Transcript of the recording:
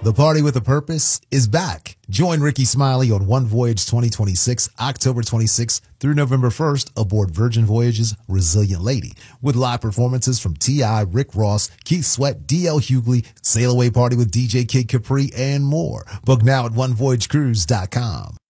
The Party with a Purpose is back. Join Ricky Smiley on One Voyage 2026, October 26th through November 1st aboard Virgin Voyage's Resilient Lady with live performances from T.I., Rick Ross, Keith Sweat, D.L. Hughley, Sail Away Party with DJ Kid Capri, and more. Book now at onevoyagecruise.com.